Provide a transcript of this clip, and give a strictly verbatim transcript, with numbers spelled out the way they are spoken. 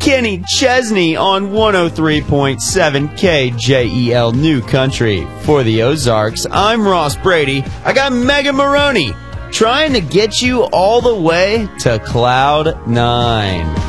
Kenny Chesney on one oh three point seven K J E L New Country. For the Ozarks, I'm Ross Brady. I got Megan Maroney trying to get you all the way to Cloud nine.